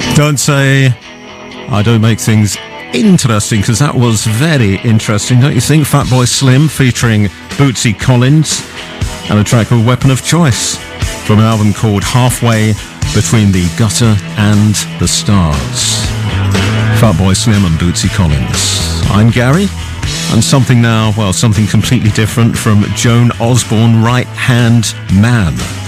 Don't say I don't make things interesting, because that was very interesting, don't you think? Fatboy Slim featuring Bootsy Collins and a track called Weapon of Choice from an album called Halfway Between the Gutter and the Stars. Fatboy Slim and Bootsy Collins. I'm Gary, and something now, well, something completely different from Joan Osborne, Right Hand Man.